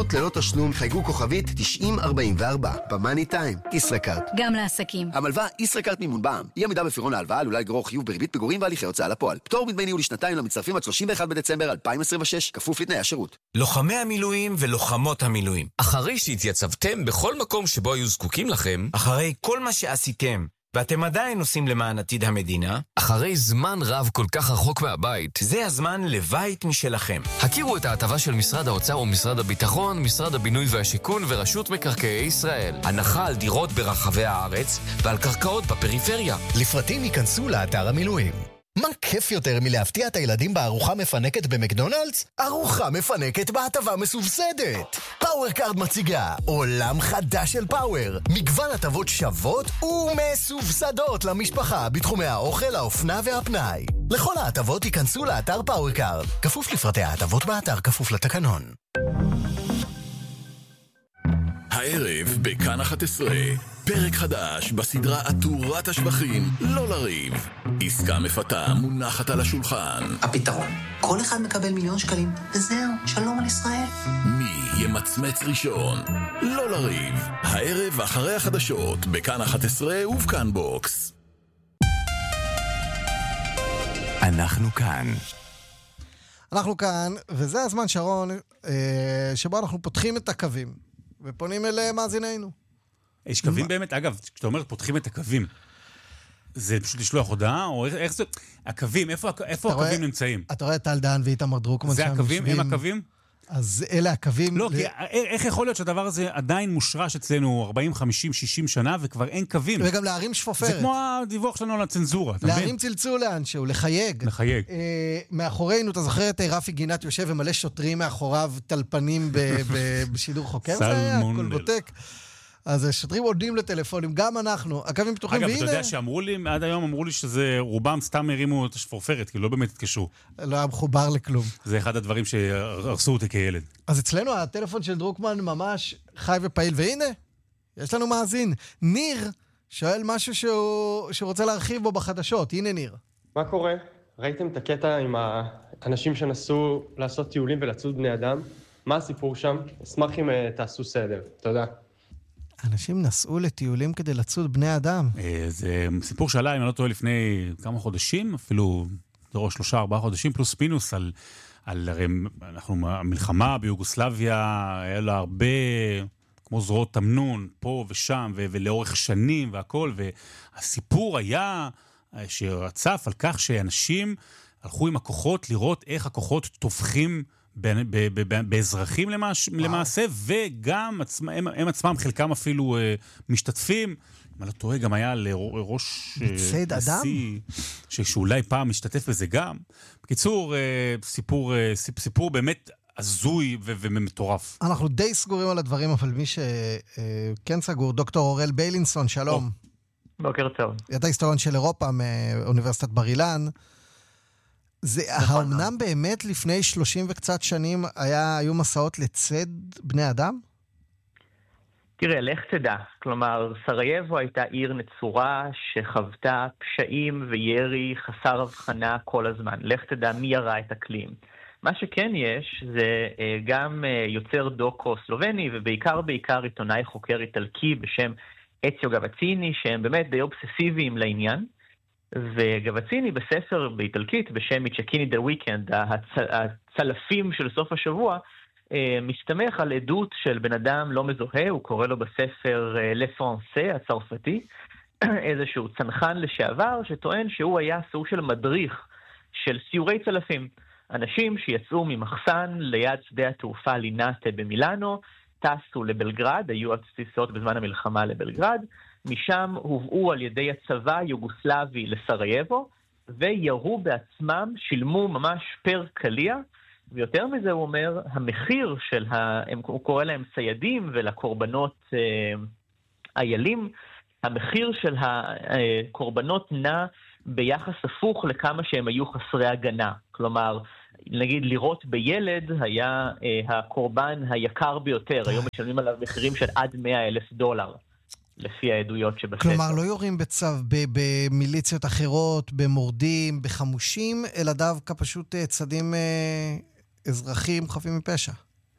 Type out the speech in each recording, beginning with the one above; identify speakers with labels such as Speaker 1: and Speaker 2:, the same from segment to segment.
Speaker 1: הטבות ללא תשלום, חייגו כוכבית 9044. במאני טיים, ישראכרט.
Speaker 2: גם לעסקים.
Speaker 1: המלווה ישראכרט מימון בע"מ. אי עמידה בפירעון ההלוואה עלולה לגרור חיוב בריבית פיגורים והליכי הוצאה לפועל. פטור מדמי ניהול לשנתיים למצטרפים עד 31 בדצמבר 2026, כפוף לתנאי השירות.
Speaker 3: לוחמי המילואים ולוחמות המילואים, אחרי שהתייצבתם בכל מקום שבו היו זקוקים לכם, אחרי כל מה שעשיתם, ואתם עדיין עושים למען עתיד המדינה, אחרי זמן רב כל כך רחוק מהבית, זה הזמן לבית משלכם. הכירו את ההטבה של משרד האוצר ומשרד הביטחון, משרד הבינוי והשיכון ורשות מקרקעי ישראל. הנחה על דירות ברחבי הארץ ועל קרקעות בפריפריה.
Speaker 4: לפרטים ייכנסו לאתר המילואים. מה כיף יותר מלהפתיע את הילדים בארוחה מפנקת במקדונלדס? ארוחה מפנקת בהטבה מסובסדת. פאוור קארד מציגה עולם חדש של פאוור. מגוון הטבות שוות ומסובסדות למשפחה בתחומי האוכל, האופנה והפנאי. לכל ההטבות ייכנסו לאתר פאוור קארד. כפוף לפרטי ההטבות באתר, כפוף לתקנון.
Speaker 5: הערב בכאן 11, פרק חדש בסדרה עטורת השבחים, לא לריב. עסקה מפתה מונחת על השולחן.
Speaker 6: הפתרון, כל אחד מקבל 1,000,000 שקלים, וזהו, שלום על ישראל.
Speaker 5: מי ימצמץ ראשון? לא לריב. הערב אחרי החדשות, בכאן 11 ובכאן בוקס.
Speaker 4: אנחנו כאן.
Speaker 7: אנחנו כאן, וזה הזמן, שרון, שבו אנחנו פותחים את הקווים, ופונים אל מאזינינו.
Speaker 8: יש קווים באמת, אגב, כשאתה אומר פותחים את הקווים, זה פשוט לשלוח הודעה, או איך זה, הקווים, איפה הקווים נמצאים?
Speaker 7: אתה רואה את טל דהן ואיתמר דרוקמן.
Speaker 8: זה הקווים, הם הקווים?
Speaker 7: אז אלה הקווים.
Speaker 8: לא, כי איך יכול להיות שהדבר הזה עדיין מושרש אצלנו 40, 50, 60 שנה, וכבר אין קווים?
Speaker 7: וגם להרים שפופרת.
Speaker 8: זה כמו הדיווח שלנו על הצנזורה.
Speaker 7: להרים צלצול לאנשהו, לחייג. מאחורינו, אתה זוכר את רפי גינת יושב ומלא שוטרים מאחוריו, טלפנים בשידור חוקר? זה היה הכל בוטק. אז שוטרים עודים לטלפונים, גם אנחנו, הקווים פתוחים,
Speaker 8: אגב, אתה יודע שאמרו לי, עד היום אמרו לי שזה רובם סתם הרימו את השפורפרת, כי לא באמת התקשרו.
Speaker 7: לא היה מחובר לכלום.
Speaker 8: זה אחד הדברים שהרסו אותי כילד.
Speaker 7: אז אצלנו הטלפון של דרוקמן ממש חי ופעיל, והנה, יש לנו מאזין. ניר שואל משהו שהוא רוצה להרחיב בו בחדשות. הנה ניר.
Speaker 9: מה קורה? ראיתם את הקטע עם האנשים שנסו לעשות טיולים ולצוד בני אדם? מה הסיפור שם? אשמח אם תעשו סדר. תודה.
Speaker 7: אנשים נסעו לטיולים כדי לצוד בני אדם.
Speaker 8: זה סיפור שעלה, אם אני לא טועה, לפני כמה חודשים, אפילו 3-4 חודשים, פלוס פינוס, על המלחמה ביוגוסלביה, היה לה הרבה, כמו זרועות תמנון, פה ושם, ולאורך שנים והכל, והסיפור היה שרצף על כך שאנשים הלכו עם הכוחות לראות איך הכוחות תופחים באזרחים למעשה, וגם הם עצמם חלקם אפילו משתתפים. אם לא טועה, גם היה לראש נשיא שאולי פעם משתתף בזה גם. בקיצור, סיפור באמת עזוי ומטורף.
Speaker 7: אנחנו די סגורים על הדברים, אבל מי שכן סגור, דוקטור אורל ביילינסון, שלום.
Speaker 10: בוקר טוב.
Speaker 7: אתה היסטוריון של אירופה מאוניברסיטת בר אילן. זה האמנם באמת לפני 30 וקצת שנים היו מסעות לצד בני אדם?
Speaker 10: תראה, לך תדע. כלומר, סרייבו הייתה עיר נצורה שחוותה פשעים וירי חסר הבחנה כל הזמן. לך תדע מי ירה את הכלים. מה שכן יש זה גם יוצר דוקו סלובני ובעיקר עיתונאי חוקר איטלקי בשם אציו גבציני, שהם באמת די אובססיביים לעניין. וגבציני בספר באיטלקית בשם צ'קיני דה וויקנד, הצלפים של סוף השבוע, מסתמך על עדות של בן אדם לא מזוהה, הוא קורא לו בספר לפרנסה הצרפתי, איזשהו צנחן לשעבר שטוען שהוא היה סוג של מדריך של סיורי צלפים. אנשים שיצאו ממחסן ליד שדה התעופה לינאטה במילאנו, טסו לבלגרד, היו טיסות בזמן המלחמה לבלגרד, משם הובאו על ידי הצבא היוגוסלבי לסרייבו, וירו בעצמם, שילמו ממש פר קליה, ויותר מזה הוא אומר, המחיר של, הוא קורא להם ציידים ולקורבנות איילים, המחיר של הקורבנות נע ביחס הפוך לכמה שהם היו חסרי הגנה. כלומר, נגיד לראות בילד היה הקורבן היקר ביותר, היום משלמים עליו מחירים של עד $100,000. לפי העדויות שבספר.
Speaker 7: כלומר, לא יורים בצו במיליציות אחרות, במורדים, בחמושים, אלא דווקא פשוט צדים אזרחים חפים מפשע.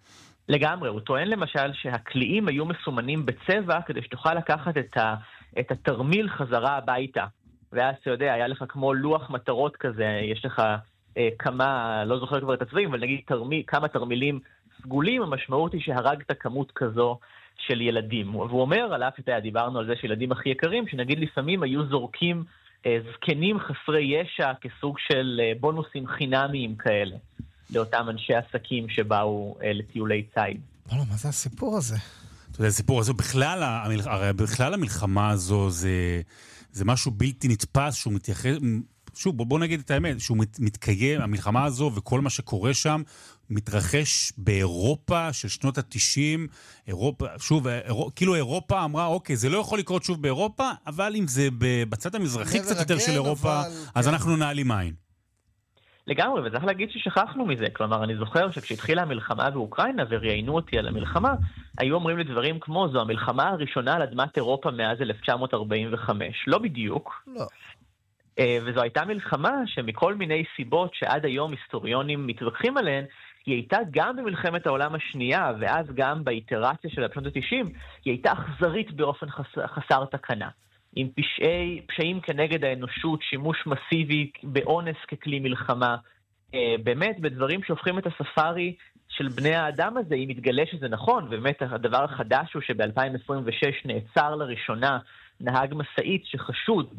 Speaker 10: לגמרי, הוא טוען למשל שהקליעים היו מסומנים בצבע כדי שתוכל לקחת את התרמיל חזרה הביתה. ואז אתה יודע, היה לך כמו לוח מטרות כזה, יש לך כמה, לא זוכר כבר את הצבעים, אבל נגיד כמה תרמילים סגולים, המשמעות היא שהרגת כמות כזו של ילדים. והוא אומר, על אף דיברנו על זה שילדים הכי יקרים, שנגיד לפעמים היו זורקים זקנים חסרי ישע כסוג של בונוסים חינמיים כאלה, לאותם אנשי עסקים שבאו לטיולי ציד.
Speaker 7: מה זה הסיפור הזה?
Speaker 8: אתה יודע, הסיפור הזה, בכלל המלחמה הזו זה משהו בלתי נתפס, שהוא מתייחס, שוב, בוא נגיד את האמת, שהוא מתקיים, המלחמה הזו וכל מה שקורה שם, מתרחש באירופה של שנות ה-90, אירופה, שוב, כאילו אירופה אמרה, אוקיי, זה לא יכול לקרות שוב באירופה, אבל אם זה בצד המזרחי קצת יותר של אירופה, אז אנחנו נעלים עין.
Speaker 10: לגמרי, וצריך להגיד ששכחנו מזה. כלומר, אני זוכר שכשהתחילה המלחמה באוקראינה וראיינו אותי על המלחמה, היו אומרים לי דברים כמו, זו המלחמה הראשונה על אדמת אירופה מאז 1945. לא בדיוק. לא. וזו הייתה מלחמה שמכל מיני סיבות שעד היום היסטוריונים מתווכחים עליהן, היא הייתה גם במלחמת העולם השנייה, ואז גם באיטרציה של שנות ה-90, היא הייתה אכזרית באופן חסר תקנה. עם פשעים כנגד האנושות, שימוש מסיבי באונס ככלי מלחמה, באמת בדברים שהופכים את הספארי של בני האדם הזה, אם מתגלה שזה נכון, ובאמת הדבר החדש הוא שב-2026 נעצר לראשונה נהג מסעית שחשוד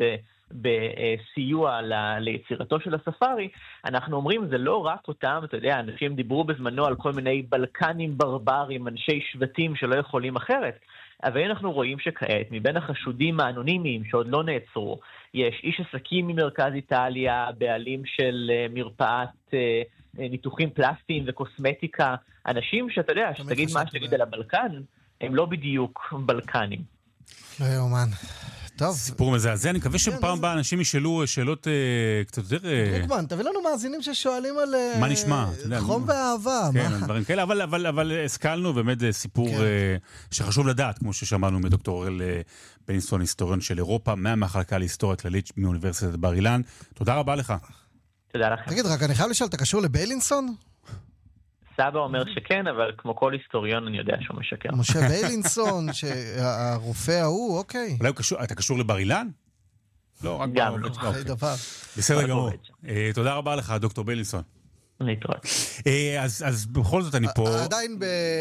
Speaker 10: בסיוע ליצירתו של הספארי, אנחנו אומרים, זה לא רק אותם, אתה יודע, אנשים דיברו בזמנו על כל מיני בלקנים ברברים, אנשי שבטים שלא יכולים אחרת, אבל אנחנו רואים שכעת, מבין החשודים האנונימיים שעוד לא נעצרו, יש איש עסקים ממרכז איטליה, בעלים של מרפאת ניתוחים פלסטיים וקוסמטיקה, אנשים שאתה יודע, שתגיד מה שתגיד על הבלקן, הם לא בדיוק בלקנים.
Speaker 7: לא יאומן. טוב.
Speaker 8: סיפור מזעזע, אני מקווה שפעם הבאה אנשים ישאלו שאלות קצת יותר...
Speaker 7: דרוקמן, תביא לנו מאזינים ששואלים על...
Speaker 8: מה נשמע?
Speaker 7: חום ואהבה.
Speaker 8: כן, דברים כאלה, אבל השכלנו באמת סיפור שחשוב לדעת, כמו ששמענו מדוקטור אורל בלינסון, היסטוריון של אירופה, מהמחלקה להיסטוריה כללית מאוניברסיטת בר אילן. תודה רבה לך.
Speaker 10: תודה לכם.
Speaker 7: תגיד, רק אני חייב לשאול, אתה קשור לביילינסון?
Speaker 10: סבא אומר שכן, אבל כמו כל היסטוריון אני יודע שהוא משקר.
Speaker 7: משה ביילינסון, הרופא ההוא, אוקיי.
Speaker 8: אולי אתה קשור לבר אילן? לא, רק
Speaker 10: גם לא.
Speaker 8: בסדר גמור. תודה רבה לך, דוקטור ביילינסון.
Speaker 10: להתראות.
Speaker 8: אז בכל זאת אני פה...
Speaker 7: עדיין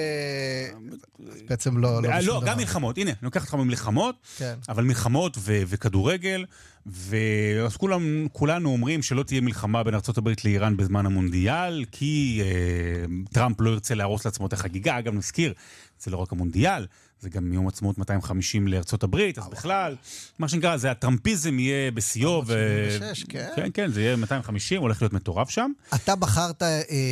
Speaker 7: בעצם לא...
Speaker 8: לא, גם מלחמות. הנה, אני לוקח אותך ממלחמות, אבל מלחמות וכדורגל, ואז כולנו אומרים שלא תהיה מלחמה בין ארצות הברית לאיראן בזמן המונדיאל, כי טראמפ לא ירצה להרוס לעצמו את החגיגה. אגב, נזכיר, זה לא רק המונדיאל, זה גם יום עצמאות 250 לארצות הברית, אז בכלל, מה שנקרא, זה הטראמפיזם יהיה בסיום.
Speaker 7: 76, כן.
Speaker 8: כן, זה יהיה 250, הולך להיות מטורף שם.
Speaker 7: אתה בחרת,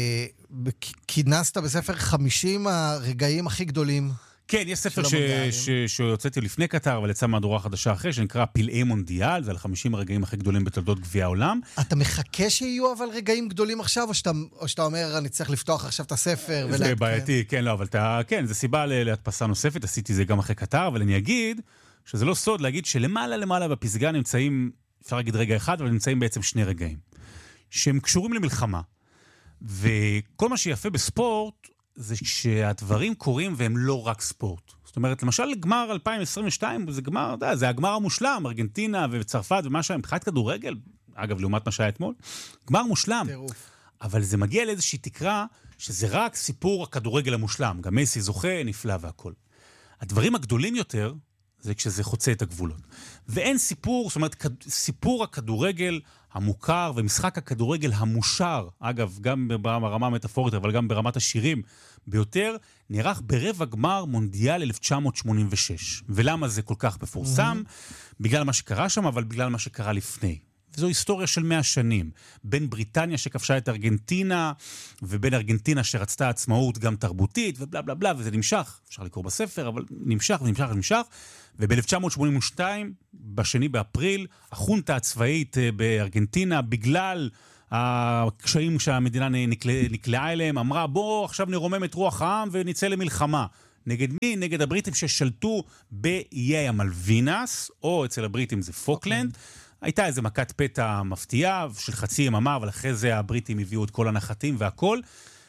Speaker 7: כינסת בספר 50 הרגעים הכי גדולים.
Speaker 8: כן, יש ספר שהוצאתי לפני קטר, אבל יצא מהדורה חדשה אחרי, שנקרא פלאי מונדיאל, זה על 50 הרגעים הכי גדולים בתולדות גביע העולם.
Speaker 7: אתה מחכה שיהיו אבל רגעים גדולים עכשיו, או שאתה אומר, אני צריך לפתוח עכשיו את הספר?
Speaker 8: זה בעייתי, כן, לא, אבל כן, זה סיבה להדפסה נוספת, עשיתי זה גם אחרי קטר, אבל אני אגיד שזה לא סוד להגיד שלמעלה בפסגה נמצאים, אפשר להגיד רגע אחד, אבל נמצאים בעצם שני רגעים, שהם קשורים למלחמה. וכל מה שיפה בספורט, זה שהדברים קורים והם לא רק ספורט. זאת אומרת, למשל, גמר 2022, זה גמר, זה הגמר המושלם, ארגנטינה וצרפת ומה שהיה, מבחינת כדורגל, אגב, לעומת מה שהיה אתמול, גמר מושלם. אבל זה מגיע לאיזושהי תקרה, שזה רק סיפור הכדורגל המושלם. גם מסי זוכה, נפלא והכל. הדברים הגדולים יותר, זה כשזה חוצה את הגבולות. ואין סיפור, זאת אומרת, סיפור הכדורגל המוכר ומשחק הכדורגל המושר, אגב, גם ברמה המטאפורית, אבל גם ברמת השירים ביותר, נערך ברבע גמר מונדיאל 1986. ולמה זה כל כך מפורסם? בגלל מה שקרה שם, אבל בגלל מה שקרה לפני. וזו היסטוריה של 100 שנים. בין בריטניה שכבשה את ארגנטינה, ובין ארגנטינה שרצתה עצמאות גם תרבותית, ובלה בלה בלה, וזה נמשך. אפשר לקרוא בספר, אבל נמשך ונמשך ונמשך. וב-1982, בשני באפריל, החונטה הצבאית בארגנטינה, בגלל הקשיים שהמדינה נקלעה אליהם, אמרה, בוא עכשיו נרומם את רוח העם ונצא למלחמה. נגד מי? נגד הבריטים ששלטו באיי המלווינס, או אצל הבריטים זה פוקלנד. הייתה איזו מכת פתע מפתיעה של חצי יממה, אבל אחרי זה הבריטים הביאו את כל הנחתים והכל.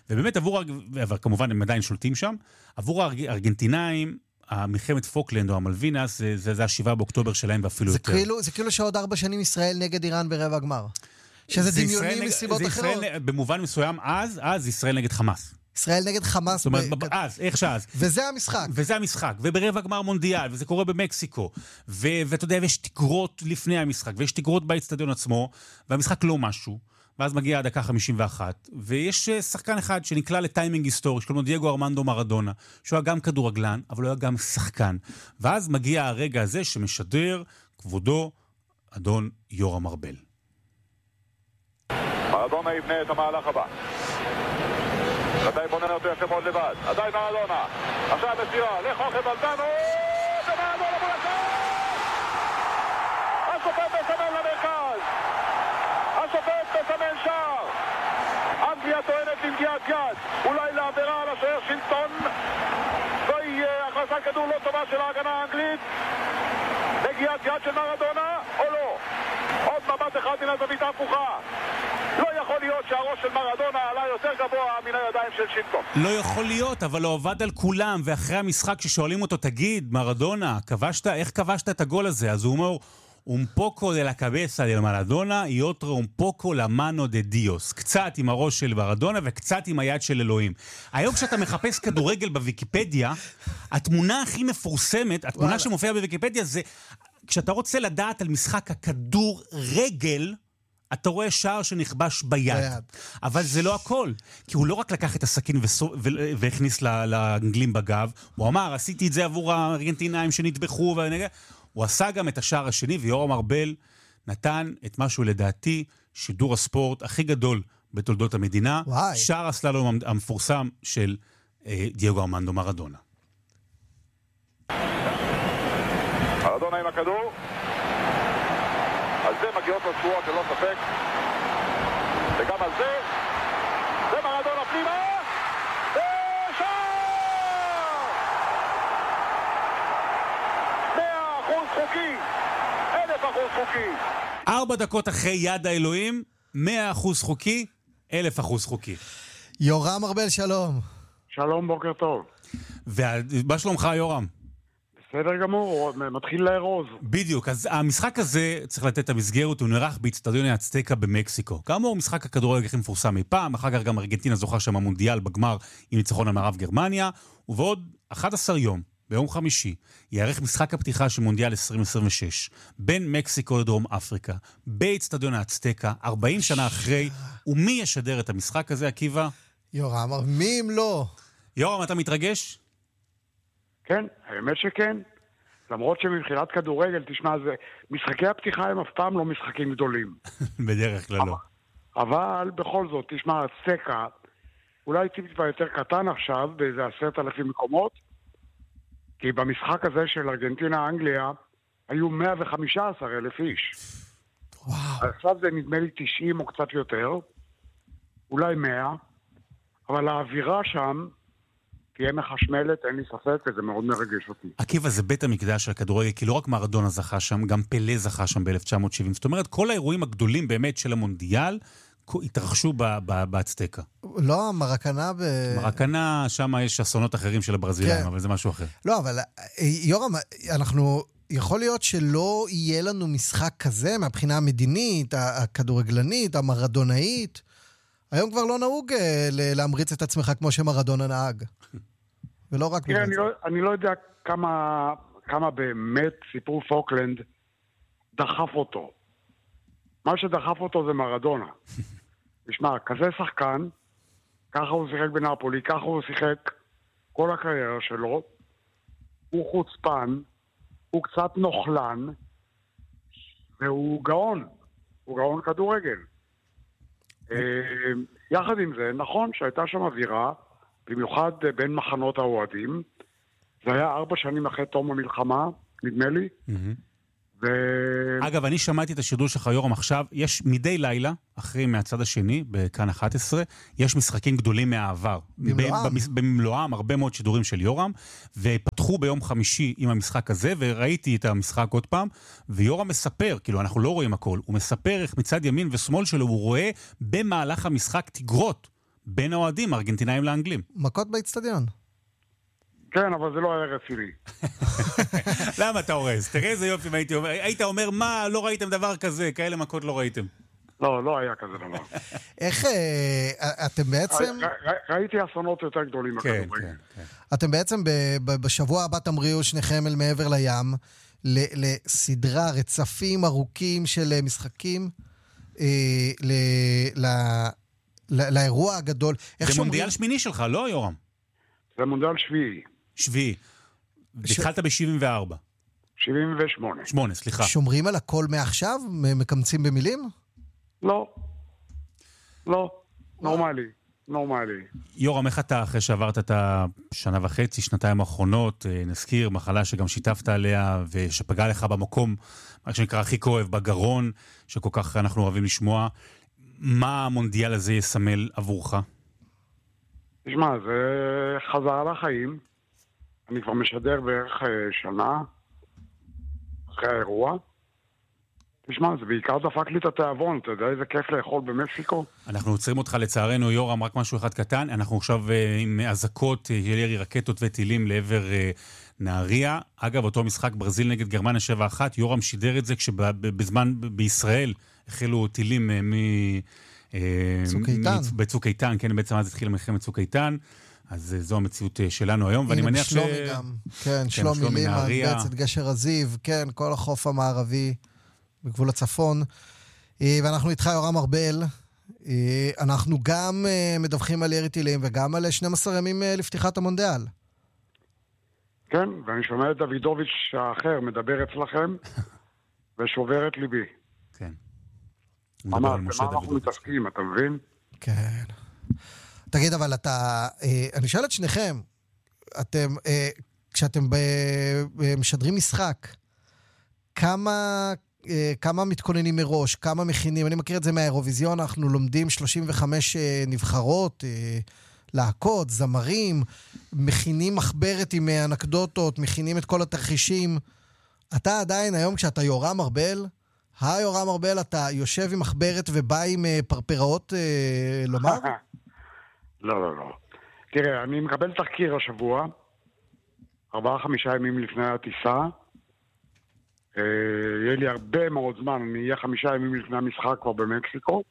Speaker 8: ובאמת אבל כמובן הם עדיין שולטים שם, עבור הארגנטינאים, המלחמת פוקלנד או המלווינס, זה 7 באוקטובר שלהם ואפילו יותר.
Speaker 7: זה כאילו שעוד 4 שנים ישראל נגד איראן ברבע גמר. שזה דמיוני מסיבות אחרות.
Speaker 8: במובן מסוים אז ישראל נגד חמאס.
Speaker 7: ישראל נגד חמאס.
Speaker 8: זאת אומרת, אז, איך שאז.
Speaker 7: וזה
Speaker 8: המשחק. וברבע גמר מונדיאל, וזה קורה במקסיקו. ואתה יודע, יש תגרות לפני המשחק, ויש תגרות באצטדיון עצמו, והמשחק לא משהו. ואז מגיע הדקה 51, ויש שחקן אחד שנקלע לטיימינג היסטורי, שקוראים לו דייגו ארמנדו מרדונה, שהוא היה גם כדורגלן, אבל הוא היה גם שחקן. ואז מגיע הרגע הזה שמשדר כבודו אדון יורם ארבל.
Speaker 2: מרדונה יבנה את המהלך הבא. עדיין בונן אותו יפה מאוד לבד. עדיין מרדונה. עכשיו מסירה לחוכב אלדנו. ומרדונה מול השער! השופט מסמן למרכז. השופט מסמן שער. אנגליה טוענת לנגיעת יד. אולי לעבירה על השוער שילטון. זוהי הכנסה כדור לא טובה של ההגנה האנגלית. נגיעת יד של מרדונה או לא? עוד מבט אחד מן הזווית ההפוכה. לא יכול להיות שהראש של מרדונה עלה יותר גבוה מן הידיים של שילטון.
Speaker 8: לא יכול להיות, אבל הוא עובד על כולם, ואחרי המשחק ששואלים אותו, תגיד, מרדונה, איך כבשת את הגול הזה? אז הוא אומר, un poco de la cabeza del Maradona y otro un poco la mano de Dios. קצת עם הראש של מרדונה וקצת עם היד של אלוהים. היום כשאתה מחפש כדורגל בוויקיפדיה, התמונה הכי מפורסמת, התמונה שמופיעה בוויקיפדיה זה, כשאתה רוצה לדעת על משחק הכדור רגל, אתה רואה שער שנכבש ביד. אבל זה לא הכל. כי הוא לא רק לקח את הסכין והכניס לאנגלים בגב, הוא אמר, עשיתי את זה עבור הארגנטינאים שנטבחו, הוא עשה גם את השער השני, ויורם ארבל נתן את משהו לדעתי, שידור הספורט הכי גדול בתולדות המדינה, שער הסללום המפורסם של דייגו ארמנדו מרדונה.
Speaker 2: מרדונה עם הכדור. על זה מגיעות לצורות ללא ספק. וגם על זה. זה מרדונה פנימה. ושער! 100% חוקי. 1000% חוקי.
Speaker 8: 4 דקות אחרי יד האלוהים, 100% חוקי, 1000% חוקי.
Speaker 7: יורם ארבל, שלום.
Speaker 11: שלום, בוקר טוב.
Speaker 8: ומה שלומך, יורם?
Speaker 11: בסדר גמור, מתחיל להירוז.
Speaker 8: בדיוק, אז המשחק הזה, צריך לתת את המסגרת, הוא נערך באצטדיון האצטקה במקסיקו. כאמור, משחק הכדורגל הכי מפורסם אי פעם, אחר כך גם ארגנטינה זוכה שם המונדיאל בגמר עם ניצחון על מערב גרמניה, ובעוד 11 יום, ביום חמישי, יערך משחק הפתיחה של מונדיאל 2026, בין מקסיקו לדרום אפריקה, באצטדיון האצטקה, 40 שנה אחרי, ומי ישדר את המשחק הזה, עקיבא?
Speaker 7: יורם, מי אם לא?
Speaker 8: יורם, אתה מתרגש?
Speaker 11: כן, האמת שכן. למרות שמבחינת כדורגל, תשמע, משחקי הפתיחה הם אף פעם לא משחקים גדולים.
Speaker 8: בדרך כלל לא.
Speaker 11: אבל בכל זאת, תשמע, האצטקה, אולי טיפה יותר קטן עכשיו, באיזה 10,000 מקומות, כי במשחק הזה של ארגנטינה-אנגליה, היו 115,000 איש. וואו. עכשיו זה נדמה לי 90 או קצת יותר, אולי 100, אבל האווירה שם, תהיה מחשמלת, אין לי ספק, וזה מאוד מרגש אותי.
Speaker 8: עקיבא, זה בית המקדש של הכדורגל, כי לא רק מרדונה זכה שם, גם פלה זכה שם ב-1970. זאת אומרת, כל האירועים הגדולים באמת של המונדיאל, התרחשו באצטקה.
Speaker 7: לא, מרקנה
Speaker 8: מרקנה, שם יש אסונות אחרים של הברזילאים, אבל זה משהו אחר.
Speaker 7: לא, אבל יורם, יכול להיות שלא יהיה לנו משחק כזה, מהבחינה המדינית, הכדורגלנית, המרדונאית, היום כבר לא נהוג להמריץ את עצמך כמו שמרדונה נהג. ולא רק
Speaker 11: בגלל זה. אני לא יודע כמה באמת סיפור פוקלנד דחף אותו. מה שדחף אותו זה מרדונה. תשמע, כזה שחקן, ככה הוא שיחק בנאפולי, ככה הוא שיחק כל הקריירה שלו, הוא חוצפן, הוא קצת נוכלן, והוא גאון. הוא גאון כדורגל. יחד עם זה, נכון שהייתה שם אווירה, במיוחד בין מחנות האוהדים. זה היה 4 שנים אחרי תום המלחמה, נדמה לי.
Speaker 8: אגב, אני שמעתי את השידור שלך, יורם, עכשיו, יש מדי לילה, אחרי מהצד השני, בכאן 11, יש משחקים גדולים מהעבר. במלואם, הרבה מאוד שידורים של יורם, ופתחו ביום חמישי עם המשחק הזה, וראיתי את המשחק עוד פעם, ויורם מספר, כאילו אנחנו לא רואים הכל, הוא מספר איך מצד ימין ושמאל שלו, הוא רואה במהלך המשחק תגרות, בין האוהדים, הארגנטינאים לאנגלים.
Speaker 7: מכות באצטדיון.
Speaker 11: כן, אבל זה לא היה רציני.
Speaker 8: למה אתה הורס? תראה איזה יופי היית אומר, מה, לא ראיתם דבר כזה, כאלה מכות לא ראיתם.
Speaker 11: לא היה כזה דבר.
Speaker 7: איך אתם בעצם...
Speaker 11: ראיתי אסונות יותר גדולים.
Speaker 8: כן.
Speaker 7: אתם בעצם בשבוע הבא תמריאו שניכם אל מעבר לים, לסדרה, רצפים ארוכים של משחקים, לאירוע הגדול.
Speaker 8: זה מונדיאל שמיני שלך, לא יורם?
Speaker 11: זה מונדיאל שביעי.
Speaker 8: התחלת ב-74.
Speaker 11: 78.
Speaker 8: סליחה.
Speaker 7: שומרים על הכל מעכשיו? מקמצים במילים?
Speaker 11: לא. נורמלי.
Speaker 8: יורם, איך אתה אחרי שעברת את השנה וחצי, שנתיים האחרונות, נזכיר, מחלה שגם שיתפת עליה ושפגעה לך במקום, מה שנקרא הכי כואב, בגרון, שכל כך אנחנו אוהבים לשמוע. מה המונדיאל הזה יסמל עבורך?
Speaker 11: תשמע, זה חזרה לחיים. אני כבר משדר בערך שנה אחרי האירוע. תשמע, זה בעיקר דפק לי את התיאבון. אתה יודע איזה כיף לאכול במקסיקו?
Speaker 8: אנחנו עוצרים אותך לצערנו, יורם, רק משהו אחד קטן. אנחנו עכשיו עם אזעקות, ירי רקטות וטילים לעבר נהריה. אגב, אותו משחק ברזיל נגד גרמניה 7-1, יורם שידר את זה כשבזמן בישראל החלו טילים בצוק איתן, כן, בעצם אז התחילה מלחמת צוק איתן. אז זו המציאות שלנו היום, ואני מניח
Speaker 7: שלומי גם. כן, שלומי לימן, בצד גשר הזיו, כן, כל החוף המערבי בגבול הצפון. ואנחנו איתך יורם ארבל. אנחנו גם מדווחים על ירי טילים וגם על 12 ימים לפתיחת המונדיאל.
Speaker 11: כן, ואני שומע את דוידוביץ' האחר מדבר אצלכם ושובר את ליבי.
Speaker 8: כן.
Speaker 11: במה אנחנו מתעסקים, אתה מבין?
Speaker 7: כן. תגיד, אבל אני שואל את שניכם, כשאתם משדרים משחק, כמה מתכוננים מראש, כמה מכינים? אני מכיר את זה מהאירוויזיון, אנחנו לומדים 35 נבחרות, להקות, זמרים, מכינים מחברת עם אנקדוטות, מכינים את כל התרחישים. אתה עדיין היום כשאתה יורם ארבל, יורם ארבל, אתה יושב עם מחברת ובא עם פרפראות לומר?
Speaker 11: לא. תראה, אני מקבל תחקיר השבוע, 4-5 ימים לפני הטיסה. יהיה לי הרבה מאוד זמן, אני אהיה 5 ימים לפני המשחק כבר במקסיקו.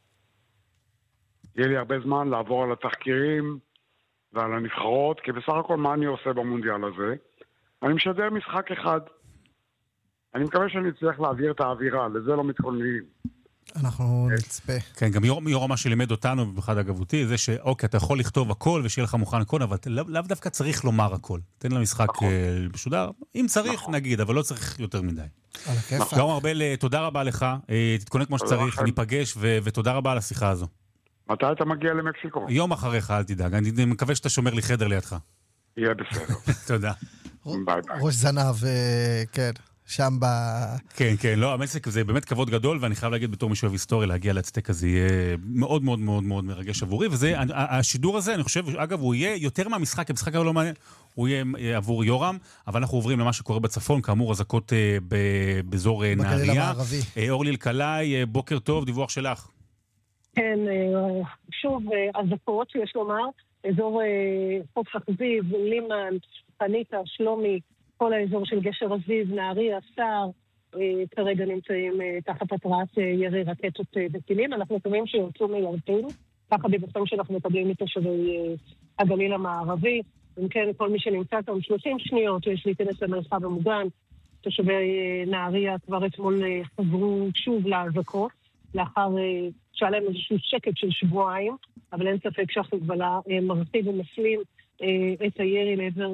Speaker 11: יהיה לי הרבה זמן לעבור על התחקירים ועל הנבחרות, כי בסך הכל מה אני עושה במונדיאל הזה? אני משדר משחק אחד. אני מקווה שאני אצליח להעביר את האווירה, לזה לא מתכוננים.
Speaker 7: אנחנו נצפה.
Speaker 8: כן, גם יורם מה שלימד אותנו, במיוחד אגבותי, זה שאוקיי, אתה יכול לכתוב הכל ושיהיה לך מוכן הכל, אבל לאו דווקא צריך לומר הכל. תן למשחק בשודר, אם צריך נגיד, אבל לא צריך יותר מדי. יורם ארבל, תודה רבה לך, תתכונן כמו שצריך, ניפגש, ותודה רבה על השיחה הזו.
Speaker 11: מתי אתה מגיע למקסיקו?
Speaker 8: יום אחריך, אל תדאג, אני מקווה שאתה שומר לי חדר לידך.
Speaker 11: יהיה בסדר.
Speaker 8: תודה.
Speaker 11: ביי.
Speaker 7: ראש זנב, כן. שם
Speaker 8: כן, לא, המסק זה באמת כבוד גדול, ואני חייב להגיד בתור מישהו אוהב היסטוריה, להגיע להצטק הזה יהיה מאוד מאוד מאוד מאוד מרגש עבורי, וזה, השידור הזה, אני חושב, אגב, הוא יהיה יותר מהמשחק, המשחק לא מעניין, הוא יהיה עבור יורם, אבל אנחנו עוברים למה שקורה בצפון, כאמור, אזעקות באזור נהריה. אורלי אלקלעי, בוקר טוב, דיווח שלך.
Speaker 12: כן, שוב, אזעקות, יש לומר, אזור חוף אכזיב, לימן, חניתה, שלומי, כל האזור של גשר הזיו, נהריה, סער, כרגע נמצאים תחת התרעת ירי רקטות וטילים. אנחנו מקווים שיוצאו מירדן, ככה דיווחים שאנחנו מקבלים מתושבי הגליל המערבי. אם כן, כל מי שנמצא כאן 30 שניות, יש להיכנס למרחב המוגן. תושבי נהריה כבר אתמול חזרו שוב לאזעקות, לאחר שהיה להם איזשהו שקט של שבועיים, אבל אין ספק שהחיזבאללה מרחיב ומסלים את הירי לעבר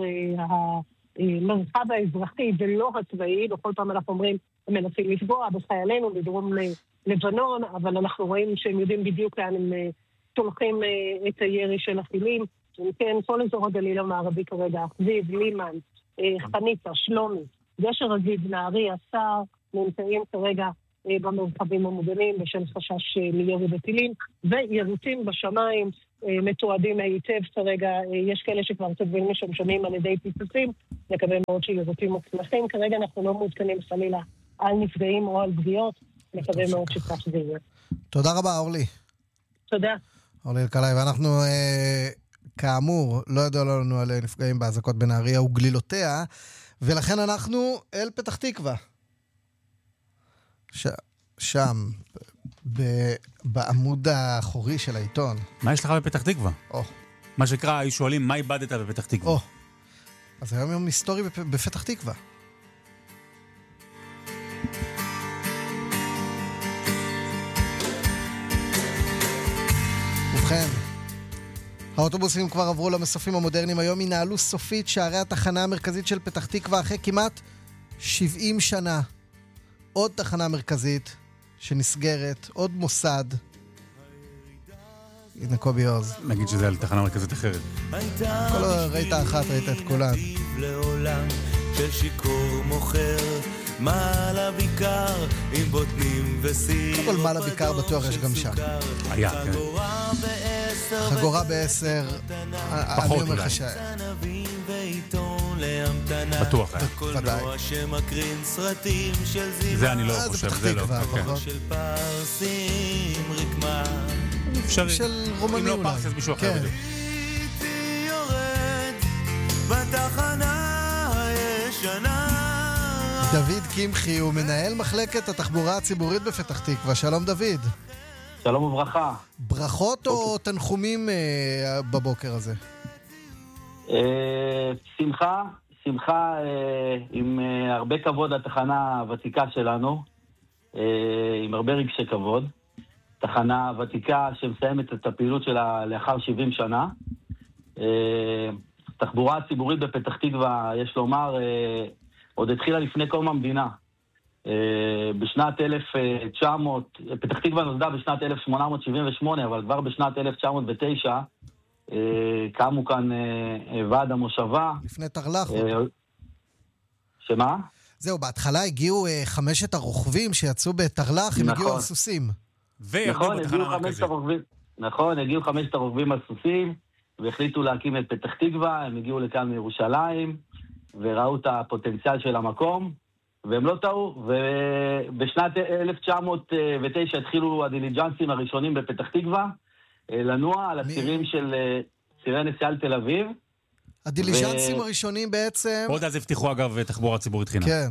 Speaker 12: המרחב האזרחי ולא הצבאי. בכל פעם אנחנו אומרים, הם מנסים לפגוע בחיילינו בדרום לבנון, אבל אנחנו רואים שהם יודעים בדיוק לאן הם תומכים את הירי של הטילים. כן, כל אזור הגליל המערבי כרגע, אכזיב, לימן, חניתה, שלומי, גשר הזיו, נהריה, סער, נמצאים כרגע במרחבים המוגנים בשל חשש מירי וטילים, וירוטים בשמיים מתועדים היטב כרגע. יש כאלה שכבר כתבים משמשים על ידי פיצוצים, נקווה מאוד שירוטים מוצלחים. כרגע אנחנו לא מעודכנים חלילה על נפגעים או על פגיעות, נקווה מאוד שכך זה יהיה.
Speaker 7: תודה רבה, אורלי.
Speaker 12: תודה.
Speaker 7: אורלי אלקלעי, ואנחנו כאמור לא ידוע לנו על נפגעים בהזקות בנהריה וגלילותיה, ולכן אנחנו אל פתח תקווה. שם, בעמוד האחורי של העיתון.
Speaker 8: מה יש לך בפתח תקווה? מה שקרה, היו שואלים, מה איבדת בפתח תקווה?
Speaker 7: אז היום יום היסטורי בפתח תקווה. ובכן, האוטובוסים כבר עברו למסופים המודרניים. היום ינעלו סופית שערי התחנה המרכזית של פתח תקווה אחרי כמעט 70 שנה. עוד תחנה מרכזית שנסגרת, עוד מוסד. הנה קובי עוז.
Speaker 8: נגיד שזה על תחנה מרכזית אחרת.
Speaker 7: ראית אחת, ראית את כולן.
Speaker 13: לעולם של שיקור מוכר, מעלה ביקר עם בוטנים וסיר.
Speaker 7: אבל מעלה ביקר בטוח יש גם שם.
Speaker 8: היה, כן.
Speaker 7: חגורה ב10.
Speaker 8: פחות אולי. בטוח היה.
Speaker 13: הקולנוע שמקרין סרטים של זיווה.
Speaker 8: זה אני לא חושב, זה לא.
Speaker 13: של פרסים רקמה.
Speaker 7: של רומני
Speaker 8: אם לא פרס, אז מישהו אחר בדיוק.
Speaker 13: הייתי יורד בתחנה הישנה.
Speaker 7: דוד קמחי הוא מנהל מחלקת התחבורה הציבורית בפתח תקווה. שלום דוד.
Speaker 14: שלום וברכה.
Speaker 7: ברכות או תנחומים בבוקר הזה?
Speaker 14: שמחה עם הרבה כבוד לתחנה הוותיקה שלנו, עם הרבה רגשי כבוד. תחנה ותיקה שמסיימת את הפעילות שלה לאחר 70 שנה. תחבורה ציבורית בפתח תקווה, יש לומר, עוד התחילה לפני קום המדינה. בשנת 1900, פתח תקווה נוסדה בשנת 1878, אבל כבר בשנת 1909 קמו כאן ועד המושבה.
Speaker 7: לפני תרל"ח.
Speaker 14: שמה?
Speaker 7: זהו, בהתחלה הגיעו 5 הרוכבים שיצאו בתרל"ח, הם הגיעו על סוסים.
Speaker 14: נכון, הגיעו 5 הרוכבים על סוסים, והחליטו להקים את פתח תקווה, הם הגיעו לכאן מירושלים, וראו את הפוטנציאל של המקום, והם לא טעו, ובשנת 1909 התחילו הדיליג'נסים הראשונים בפתח תקווה, לנוע על הצירים של צירי נסיעה לתל אביב.
Speaker 7: הדיליג'נסים הראשונים בעצם...
Speaker 8: עוד אז הבטיחו אגב תחבורה ציבורית חינם.
Speaker 7: כן.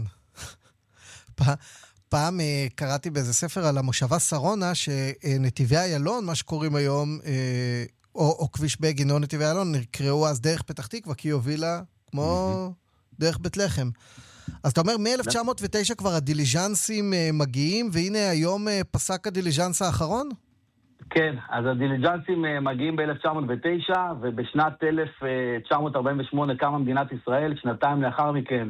Speaker 7: פעם קראתי באיזה ספר על המושבה שרונה, שנתיבי איילון, מה שקוראים היום, או כביש בגין או נתיבי איילון, נקראו אז דרך פתח תקווה, כי היא הובילה כמו דרך בית לחם. אז אתה אומר, מ-1909 כבר הדיליג'נסים מגיעים, והנה היום פסק הדיליג'נס האחרון?
Speaker 14: כן, אז הדיליג'נסים מגיעים ב-1909, ובשנת 1948 קמה מדינת ישראל, שנתיים לאחר מכן,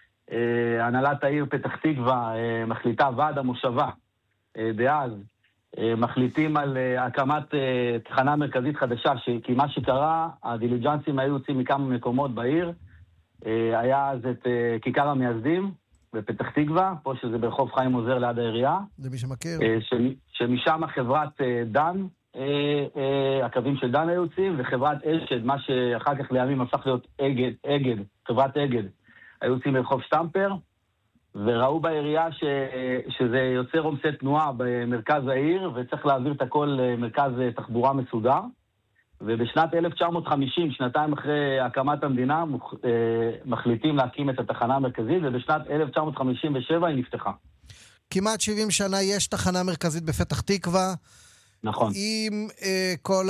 Speaker 14: הנהלת העיר פתח תקווה מחליטה, ועד המושבה דאז, מחליטים על הקמת תחנה מרכזית חדשה, כי מה שקרה, הדיליג'נסים היו יוצאים מכמה מקומות בעיר, היה אז את כיכר המייסדים בפתח תקווה, פה שזה ברחוב חיים עוזר ליד העירייה.
Speaker 7: זה מי שמכיר.
Speaker 14: שמשם חברת דן, הקווים של דן היו יוצאים, וחברת אשד, מה שאחר כך לימים הפך להיות אגד, חברת אגד, היו יוצאים ברחוב שטמפר, וראו בעירייה שזה יוצר עומסי תנועה במרכז העיר, וצריך להעביר את הכל למרכז תחבורה מסודר. ובשנת 1950, שנתיים אחרי הקמת המדינה, מחליטים להקים את התחנה המרכזית, ובשנת 1957 היא נפתחה.
Speaker 7: כמעט 70 שנה יש תחנה מרכזית בפתח תקווה.
Speaker 14: נכון.
Speaker 7: עם כל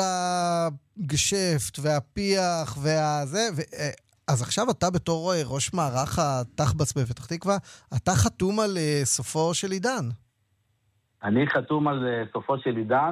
Speaker 7: הגשפט והפיח והזה. אז עכשיו אתה בתור ראש מערך התחבץ בפתח תקווה, אתה חתום על סופו של עידן.
Speaker 14: אני חתום על סופו של עידן.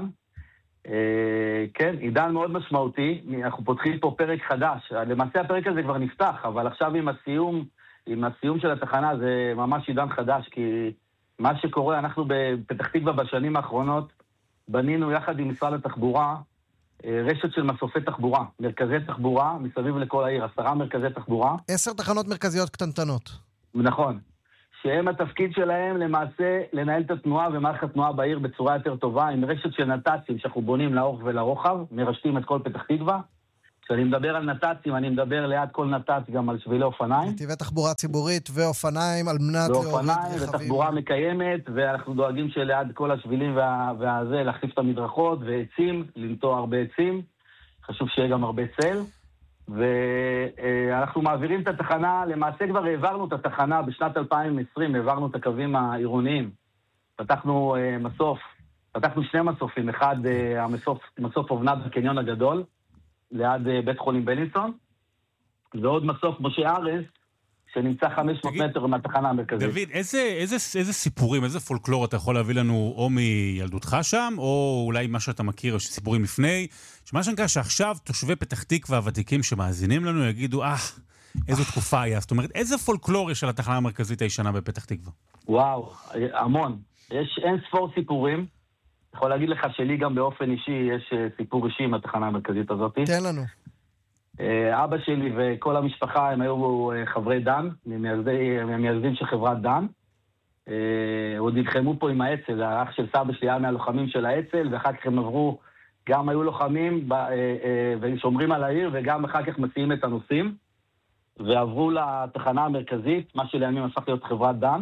Speaker 14: כן, עידן מאוד משמעותי. אנחנו פותחים פה פרק חדש. למעשה הפרק הזה כבר נפתח, אבל עכשיו עם הסיום של התחנה זה ממש עידן חדש, כי מה שקורה, אנחנו בפתח תקווה בשנים האחרונות בנינו יחד עם משרד התחבורה רשת של מסופי תחבורה, מרכזי תחבורה מסביב לכל העיר, 10 מרכזי תחבורה.
Speaker 7: 10 תחנות מרכזיות קטנטנות.
Speaker 14: נכון. שהם התפקיד שלהם למעשה לנהל את התנועה ומערכת התנועה בעיר בצורה יותר טובה, עם רשת של נת"צים שאנחנו בונים לאורך ולרוחב, מרשתים את כל פתח תקווה, כשאני מדבר על נת"צים, אני מדבר ליד כל נת"צ גם על שבילי אופניים.
Speaker 7: נתיבי תחבורה ציבורית ואופניים על מנת להוריד רכבים.
Speaker 14: ואופניים ותחבורה מקיימת, ואנחנו דואגים שליד כל השבילים והזה, להחליף את המדרכות ועצים, לנטוע הרבה עצים. חשוב שיהיה גם הרבה צל. ואנחנו מעבירים את התחנה, למעשה כבר העברנו את התחנה בשנת 2020, העברנו את הקווים העירוניים. פתחנו שני מסופים, אחד מסוף אובנה בקניון הגדול, ליד בית חולים בלינסון, ועוד מסוף משה ארז, שנמצא 500 מטר מהתחנה המרכזית.
Speaker 8: דוד, איזה סיפורים, איזה פולקלור אתה יכול להביא לנו או מילדותך שם, או אולי מה שאתה מכיר, סיפורים לפני, שמה שנקרא שעכשיו תושבי פתח תקווה הוותיקים שמאזינים לנו יגידו, איזו תקופה היה. זאת אומרת, איזה פולקלור יש על התחנה המרכזית הישנה בפתח תקווה?
Speaker 14: וואו, המון. יש אין ספור סיפורים. יכול להגיד לך שלי גם באופן אישי יש סיפור אישי מהתחנה המרכזית הזאת.
Speaker 7: תן לנו.
Speaker 14: אבא שלי וכל המשפחה הם היו חברי דן, ממייסדים של חברת דן. עוד נלחמו פה עם האצ"ל, האח של סבא שלי היה מהלוחמים של האצ"ל, ואחר כך הם עברו, גם היו לוחמים ושומרים על העיר, וגם אחר כך מסיעים את הנוסעים, ועברו לתחנה המרכזית, מה שלימים הפך להיות חברת דן.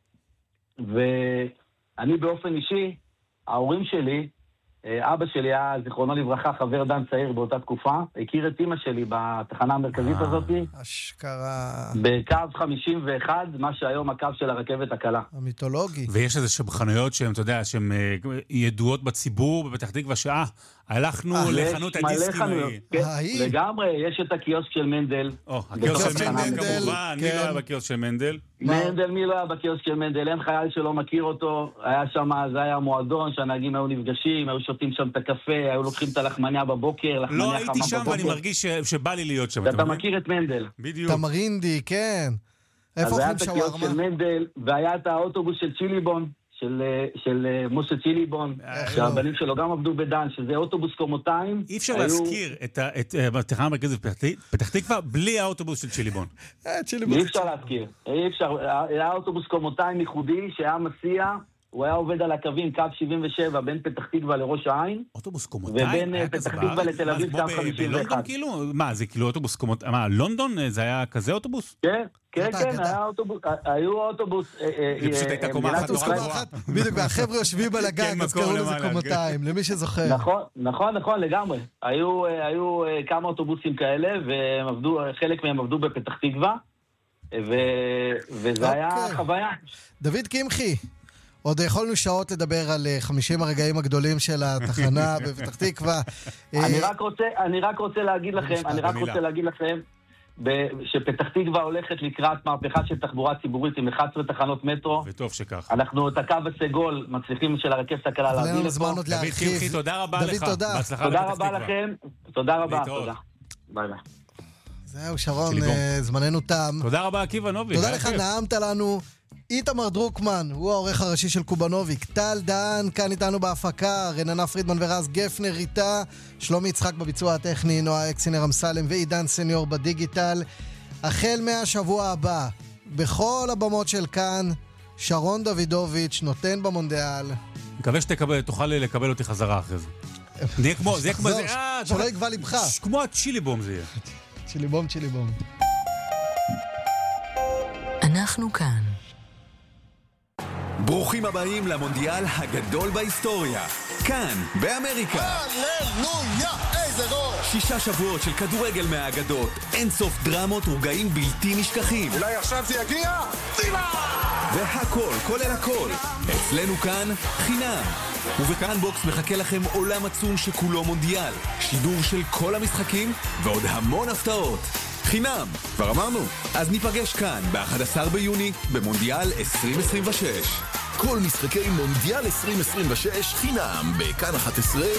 Speaker 14: ואני באופן אישי, ההורים שלי, אבא שלי היה, זיכרונו לברכה, חבר דן צעיר באותה תקופה, הכיר את אמא שלי בתחנה המרכזית הזאת.
Speaker 7: אשכרה.
Speaker 14: בקו 51, מה שהיום הקו של הרכבת הקלה.
Speaker 7: המיתולוגי.
Speaker 8: ויש איזה חנויות שהן, אתה יודע, שהן ידועות בציבור בפתח תקווה, הלכנו לחנות הדיסקים
Speaker 14: ההיא. לגמרי, יש את הקיוסק של מנדל.
Speaker 8: הקיוסק של מנדל, כמובן, מי לא היה בקיוסק של מנדל?
Speaker 14: מנדל, מי לא היה בקיוסק של מנדל? אין חייל שלא מכיר אותו. היה שם, זה היה מועדון, שהנהגים היו נפגשים, היו שותים שם את הקפה, היו לוקחים את הלחמניה בבוקר,
Speaker 8: לא הייתי שם ואני מרגיש שבא לי להיות שם.
Speaker 14: אתה מכיר את מנדל.
Speaker 8: בדיוק.
Speaker 7: תמרינדי, כן.
Speaker 14: איפה אוכלים שווארמה? אז היה את הקיוסק של מנדל, והיה את האוטובוס של צ'יליבון. של משה צ'יליבון, שהבנים שלו גם עבדו בדן, שזה אוטובוס קומותיים.
Speaker 8: אי אפשר להזכיר את התחנה המרכזית פתח תקווה בלי האוטובוס של צ'יליבון.
Speaker 14: אי אפשר להזכיר. אי אפשר. היה אוטובוס קומותיים ייחודי שהיה מסיע, הוא היה עובד על הקווים, קו 77, בין פתח תקווה לראש העין.
Speaker 8: אוטובוס קומותיים?
Speaker 14: ובין פתח תקווה לתל אביב, קו 51.
Speaker 8: בלונדון כאילו? מה, זה כאילו אוטובוס קומותיים? מה, לונדון? זה היה כזה אוטובוס?
Speaker 14: כן. כן, היה אוטובוס, היו אוטובוס...
Speaker 8: זה פשוט הייתה קומה אחת נורא גבוהה.
Speaker 7: בדיוק, והחבר'ה יושבים על הגג, אז קראו לזה קומותיים, למי שזוכר.
Speaker 14: נכון, לגמרי. היו כמה אוטובוסים כאלה, וחלק מהם עבדו בפתח תקווה, וזה היה חוויה.
Speaker 7: דוד קמחי, עוד יכולנו שעות לדבר על 50 הרגעים הגדולים של התחנה בפתח תקווה.
Speaker 14: אני רק רוצה להגיד לכם, שפתח תקווה הולכת לקראת מהפכה של תחבורה ציבורית עם 11 תחנות מטרו.
Speaker 8: וטוב שכך.
Speaker 14: אנחנו את הקו הסגול מצליחים של הרכבת הקלה להביא לפה.
Speaker 7: זמן עוד להרחיב.
Speaker 8: דוד קמחי, תודה רבה לך.
Speaker 14: תודה רבה לכם. תודה רבה. ביי ביי.
Speaker 7: זהו, שרון, זמננו תם.
Speaker 8: תודה רבה, עקיבא נוביק.
Speaker 7: תודה לך, נעמת לנו. איתמר דרוקמן, הוא העורך הראשי של קובנוביק. טל דן, כאן איתנו בהפקה, רננה פרידמן ורז גפנר איתה, שלומי יצחק בביצוע הטכני, נועה אקסינר אמסלם ועידן סניור בדיגיטל. החל מהשבוע הבא, בכל הבמות של כאן, שרון דוידוביץ' נותן במונדיאל.
Speaker 8: מקווה שתוכל לקבל אותי חזרה אחרי זה. זה יהיה כמו זה,
Speaker 7: שלא יגבה לבך.
Speaker 8: כמו הצ'יליבום זה יהיה.
Speaker 7: צ'יליבום.
Speaker 15: אנחנו כאן.
Speaker 5: ברוכים הבאים למונדיאל הגדול בהיסטוריה. כאן, באמריקה.
Speaker 16: הללויה, איזה ראש!
Speaker 5: 6 שבועות של כדורגל מהאגדות. אין סוף דרמות ורגעים בלתי נשכחים.
Speaker 16: אולי עכשיו זה יגיע? טילה!
Speaker 5: והכל, כולל הכל. אצלנו כאן, חינם. ובכאן בוקס מחכה לכם עולם עצום שכולו מונדיאל. שידור של כל המשחקים ועוד המון הפתעות. חינם, כבר אמרנו. אז ניפגש כאן ב-11 ביוני במונדיאל 2026.
Speaker 16: כל משחקי מונדיאל 2026 חינם בכאן 11